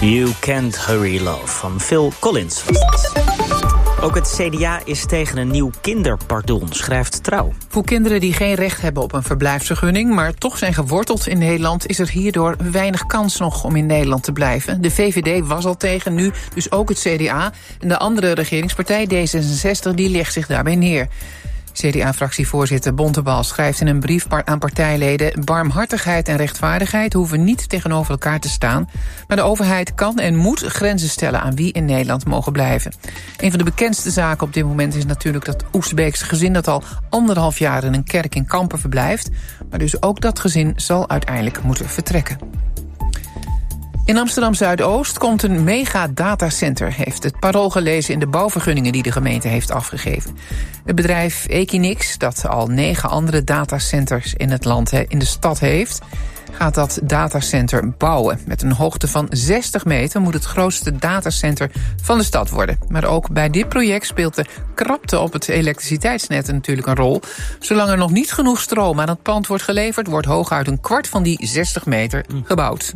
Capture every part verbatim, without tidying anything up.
You Can't Hurry Love van Phil Collins was dat. Ook het C D A is tegen een nieuw kinderpardon, schrijft Trouw. Voor kinderen die geen recht hebben op een verblijfsvergunning, maar toch zijn geworteld in Nederland, is er hierdoor weinig kans nog om in Nederland te blijven. De V V D was al tegen, nu dus ook het C D A. En de andere regeringspartij, D zesenzestig, die legt zich daarbij neer. C D A-fractievoorzitter Bontebal schrijft in een brief aan partijleden: barmhartigheid en rechtvaardigheid hoeven niet tegenover elkaar te staan, maar de overheid kan en moet grenzen stellen aan wie in Nederland mogen blijven. Een van de bekendste zaken op dit moment is natuurlijk dat Oestbeekse gezin dat al anderhalf jaar in een kerk in Kampen verblijft, maar dus ook dat gezin zal uiteindelijk moeten vertrekken. In Amsterdam-Zuidoost komt een mega-datacenter, heeft het Parool gelezen in de bouwvergunningen die de gemeente heeft afgegeven. Het bedrijf Equinix, dat al negen andere datacenters in het land, in de stad heeft, gaat dat datacenter bouwen. Met een hoogte van zestig meter moet het grootste datacenter van de stad worden. Maar ook bij dit project speelt de krapte op het elektriciteitsnet natuurlijk een rol. Zolang er nog niet genoeg stroom aan het pand wordt geleverd, wordt hooguit een kwart van die zestig meter gebouwd.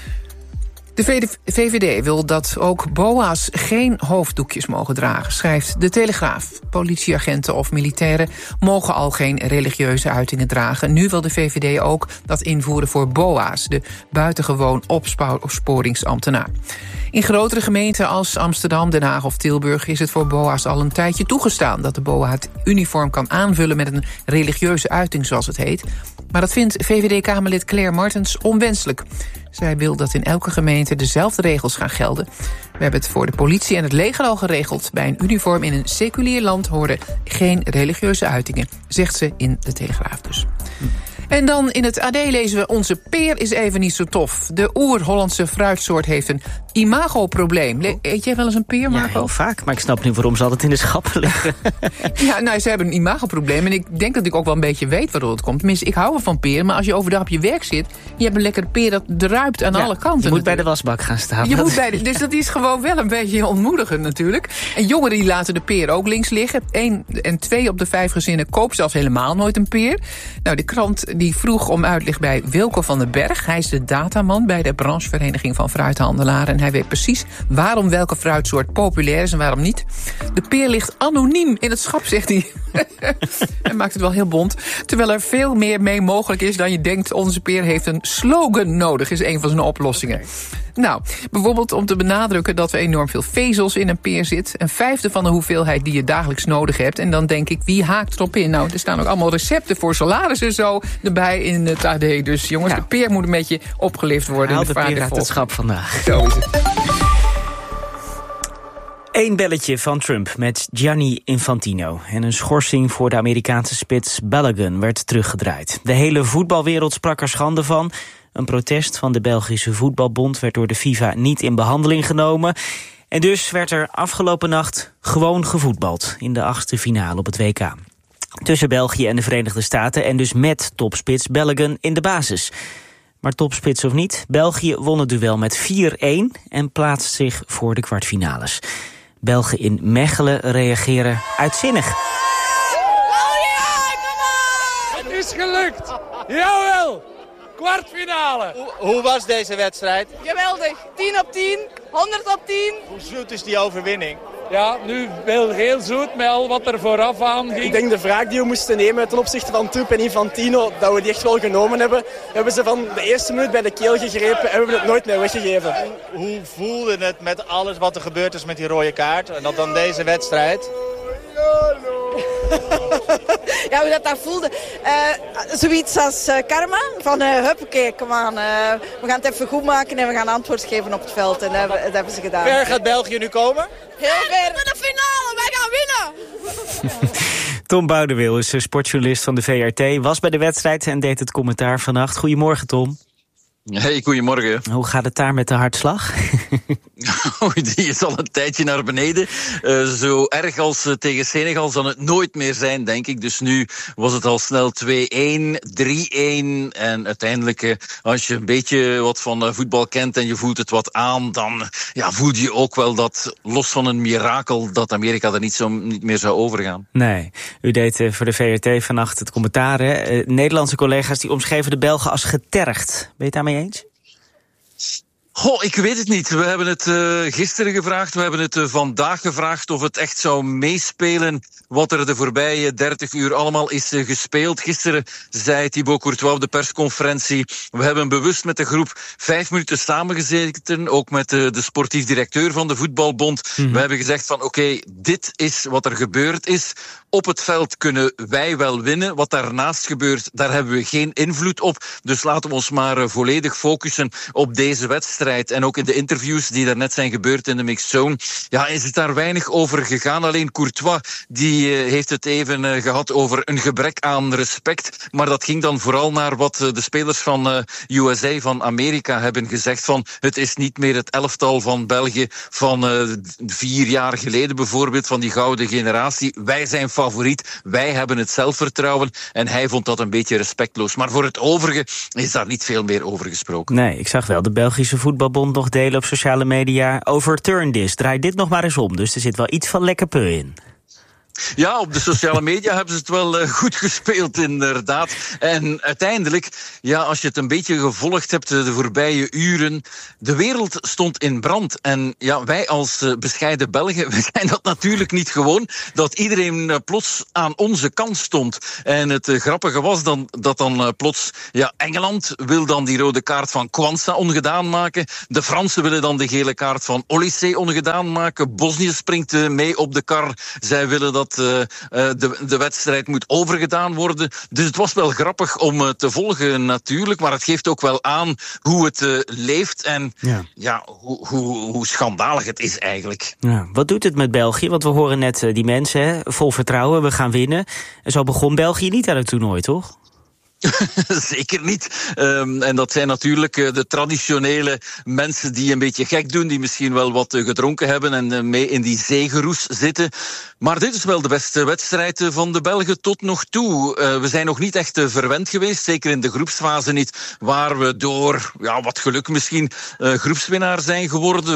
De V V D wil dat ook B O A's geen hoofddoekjes mogen dragen, schrijft De Telegraaf. Politieagenten of militairen mogen al geen religieuze uitingen dragen. Nu wil de V V D ook dat invoeren voor B O A's, de buitengewoon opsporingsambtenaar. In grotere gemeenten als Amsterdam, Den Haag of Tilburg is het voor B O A's al een tijdje toegestaan dat de B O A het uniform kan aanvullen met een religieuze uiting, zoals het heet. Maar dat vindt V V D-Kamerlid Claire Martens onwenselijk. Zij wil dat in elke gemeente dezelfde regels gaan gelden. We hebben het voor de politie en het leger al geregeld. Bij een uniform in een seculier land horen geen religieuze uitingen, zegt ze in de Telegraaf dus. En dan in het A D lezen we: onze peer is even niet zo tof. De oer-Hollandse fruitsoort heeft een imagoprobleem. Le- Eet jij wel eens een peer, Marco? Ja, heel vaak. Maar ik snap nu waarom ze altijd in de schappen liggen. Ja, nou, ze hebben een imagoprobleem. En ik denk dat ik ook wel een beetje weet waardoor het komt. Tenminste, ik hou wel van peren. Maar als je overdag op je werk zit, je hebt een lekkere peer dat druipt aan ja, alle kanten. Je moet natuurlijk bij de wasbak gaan staan. Je moet bij de, dus dat is gewoon wel een beetje ontmoedigend natuurlijk. En jongeren die laten de peer ook links liggen. Eén en twee op de vijf gezinnen koopt zelfs helemaal nooit een peer. Nou, de krant die vroeg om uitleg bij Wilco van den Berg. Hij is de dataman bij de branchevereniging van fruithandelaren. En hij weet precies waarom welke fruitsoort populair is en waarom niet. De peer ligt anoniem in het schap, zegt hij. Hij maakt het wel heel bont. Terwijl er veel meer mee mogelijk is dan je denkt. Onze peer heeft een slogan nodig, is een van zijn oplossingen. Nou, bijvoorbeeld om te benadrukken dat er enorm veel vezels in een peer zit. Een vijfde van de hoeveelheid die je dagelijks nodig hebt. En dan denk ik, wie haakt erop in? Nou, er staan ook allemaal recepten voor salades en zo erbij in het A D. Dus jongens, ja, de peer moet een beetje opgelift worden. Haal de de peer uit het schap vandaag. Zo is het. Eén belletje van Trump met Gianni Infantino. En een schorsing voor de Amerikaanse spits Balogun werd teruggedraaid. De hele voetbalwereld sprak er schande van. Een protest van de Belgische Voetbalbond werd door de FIFA niet in behandeling genomen. En dus werd er afgelopen nacht gewoon gevoetbald in de achtste finale op het W K. Tussen België en de Verenigde Staten en dus met topspits Balogun in de basis. Maar topspits of niet, België won het duel met vier-een en plaatst zich voor de kwartfinales. Belgen in Mechelen reageren uitzinnig. Oh ja, kom on! Het is gelukt! Jawel! Kwartfinale! Hoe, hoe was deze wedstrijd? Geweldig! tien op tien, honderd op tien. Hoe zoet is die overwinning? Ja, nu wel heel zoet met al wat er vooraf aan ging. Ik denk de wraak die we moesten nemen ten opzichte van Troep en Infantino, dat we die echt wel genomen hebben. We hebben ze van de eerste minuut bij de keel gegrepen en we hebben het nooit meer weggegeven. Hoe voelde het met alles wat er gebeurd is met die rode kaart en dat dan deze wedstrijd? Ja, hoe dat dat voelde. Uh, zoiets als uh, karma. Van uh, huppakee, kom aan. Uh, we gaan het even goed maken en we gaan antwoord geven op het veld. En dat, dat hebben ze gedaan. Ver gaat België nu komen? Heel ver. Naar de finale, wij gaan winnen! Tom Boudewil is sportjournalist van de V R T. Was bij de wedstrijd en deed het commentaar vannacht. Goedemorgen, Tom. Hey, goedemorgen. Hoe gaat het daar met de hartslag? Die is al een tijdje naar beneden. Uh, zo erg als uh, tegen Senegal zal het nooit meer zijn, denk ik. Dus nu was het al snel twee-een, drie-een. En uiteindelijk, uh, als je een beetje wat van uh, voetbal kent en je voelt het wat aan, dan ja, voel je ook wel dat, los van een mirakel, dat Amerika er niet, zo, niet meer zou overgaan. Nee, u deed uh, voor de V R T vannacht het commentaar. Hè? Uh, Nederlandse collega's die omschreven de Belgen als getergd. Ben je het daarmee eens? Goh, ik weet het niet. We hebben het uh, gisteren gevraagd, we hebben het uh, vandaag gevraagd of het echt zou meespelen wat er de voorbije dertig uur allemaal is uh, gespeeld. Gisteren zei Thibaut Courtois op de persconferentie, we hebben bewust met de groep vijf minuten samengezeten, ook met uh, de sportief directeur van de Voetbalbond. Mm-hmm. We hebben gezegd van oké, okay, dit is wat er gebeurd is. Op het veld kunnen wij wel winnen. Wat daarnaast gebeurt, daar hebben we geen invloed op. Dus laten we ons maar uh, volledig focussen op deze wedstrijd. En ook in de interviews die daarnet zijn gebeurd in de mixed zone, ja, is het daar weinig over gegaan. Alleen Courtois, die uh, heeft het even uh, gehad over een gebrek aan respect. Maar dat ging dan vooral naar wat uh, de spelers van uh, U S A, van Amerika, hebben gezegd van het is niet meer het elftal van België van uh, vier jaar geleden bijvoorbeeld, van die gouden generatie. Wij zijn favoriet, wij hebben het zelfvertrouwen. En hij vond dat een beetje respectloos. Maar voor het overige is daar niet veel meer over gesproken. Nee, ik zag wel de Belgische Voetbalbond nog delen op sociale media. Overturn this, draai dit nog maar eens om. Dus er zit wel iets van lekker peu in. Ja, op de sociale media hebben ze het wel uh, goed gespeeld, inderdaad. En uiteindelijk, ja, als je het een beetje gevolgd hebt de voorbije uren, de wereld stond in brand. En ja, wij als uh, bescheiden Belgen, we zijn dat natuurlijk niet gewoon, dat iedereen uh, plots aan onze kant stond. En het uh, grappige was dan dat dan uh, plots, ja, Engeland wil dan die rode kaart van Kwanza ongedaan maken. De Fransen willen dan de gele kaart van Olysee ongedaan maken. Bosnië springt uh, mee op de kar. Zij willen dat uh, uh, de, de wedstrijd moet overgedaan worden. Dus het was wel grappig om uh, te volgen natuurlijk, maar het geeft ook wel aan hoe het uh, leeft en ja. Ja, hoe, hoe, hoe schandalig het is eigenlijk. Ja, wat doet het met België? Want we horen net uh, die mensen, hè, vol vertrouwen, we gaan winnen. En zo begon België niet aan het toernooi, toch? Zeker niet. Um, en dat zijn natuurlijk uh, de traditionele mensen die een beetje gek doen, die misschien wel wat uh, gedronken hebben en uh, mee in die zeegeroes zitten. Maar dit is wel de beste wedstrijd uh, van de Belgen tot nog toe. Uh, we zijn nog niet echt uh, verwend geweest, zeker in de groepsfase niet, waar we door ja, wat geluk misschien uh, groepswinnaar zijn geworden.